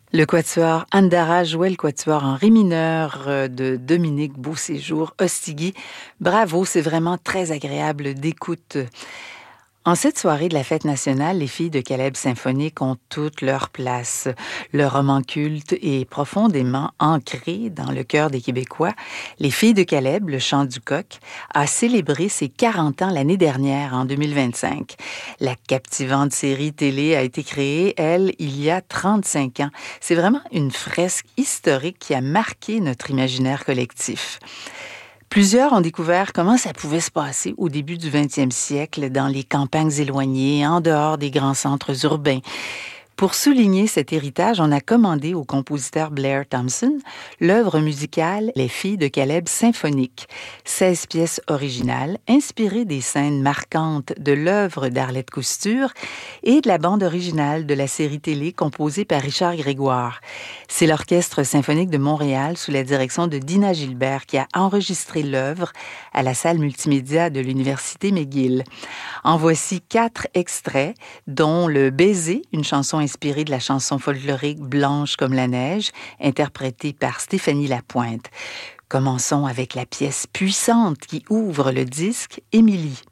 Le quatuor Andara jouait le quatuor en ré mineur de Dominique Beauséjour Ostigui. Bravo, c'est vraiment très agréable d'écoute. En cette soirée de la fête nationale, les filles de Caleb symphonique ont toute leur place. Le roman culte est profondément ancré dans le cœur des Québécois. Les filles de Caleb, le chant du coq, a célébré ses 40 ans l'année dernière, en 2025. La captivante série télé a été créée, elle, il y a 35 ans. C'est vraiment une fresque historique qui a marqué notre imaginaire collectif. Plusieurs ont découvert comment ça pouvait se passer au début du 20e siècle dans les campagnes éloignées, en dehors des grands centres urbains. Pour souligner cet héritage, on a commandé au compositeur Blair Thompson l'œuvre musicale Les filles de Caleb symphonique, 16 pièces originales inspirées des scènes marquantes de l'œuvre d'Arlette Cousture et de la bande originale de la série télé composée par Richard Grégoire. C'est l'Orchestre symphonique de Montréal sous la direction de Dina Gilbert qui a enregistré l'œuvre à la salle multimédia de l'Université McGill. En voici 4 extraits, dont Le baiser, une chanson inspirée de la chanson folklorique Blanche comme la neige, interprétée par Stéphanie Lapointe. Commençons avec la pièce puissante qui ouvre le disque, Émilie.